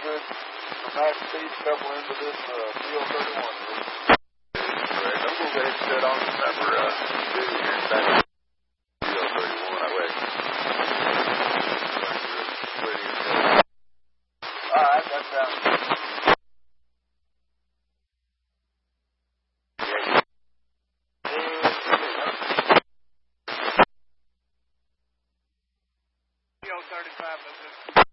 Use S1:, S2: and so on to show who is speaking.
S1: good from that speed couple into this field 31.
S2: Correct. I'm going to go ahead and set on the number 2 here in back field 31. I wait.
S1: All right, that sounds good. Field 35,